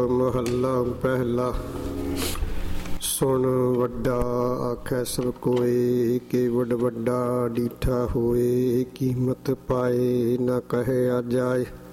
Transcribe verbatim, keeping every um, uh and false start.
महला पहला। सुन वड्डा आखै सब कोय, के वड वड्डा डीठा होए। कीमत पाए न कहे आ जाए।